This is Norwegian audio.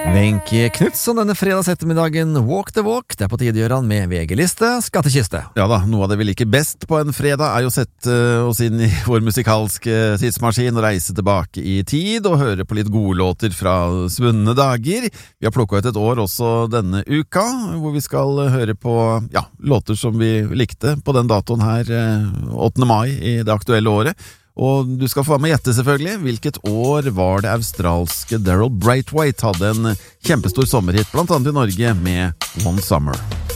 Wenche Knudsen denne fredags ettermiddagen, Walk the Walk, det på tide gjør han med VG-liste, skattekiste. Ja da, noe av det vi liker best på en fredag jo å sette oss inn i vår musikalske tidsmaskin og reise tilbake i tid og høre på litt gode låter fra svunne dager. Vi har plukket ut et år også denne uka, hvor vi skal høre på låter som vi likte på den datoen her, 8. mai i det aktuelle året. Og du skal få være med gjette selvfølgelig. Hvilket år var det australske Daryl Braithwaite hadde en kjempestor sommerhit, blant annet i Norge, med One Summer?